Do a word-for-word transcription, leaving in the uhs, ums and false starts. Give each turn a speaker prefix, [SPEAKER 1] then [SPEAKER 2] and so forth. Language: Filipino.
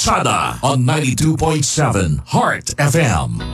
[SPEAKER 1] Barkada on ninety-two point seven Heart F M.